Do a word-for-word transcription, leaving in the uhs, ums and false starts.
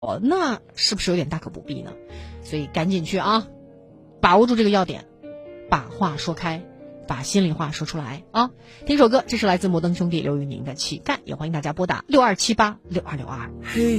哦，那是不是有点大可不必呢？所以赶紧去啊，把握住这个要点，把话说开，把心里话说出来啊！听首歌，这是来自摩登兄弟刘宇宁的《乞丐》，也欢迎大家拨打六二七八六二六二。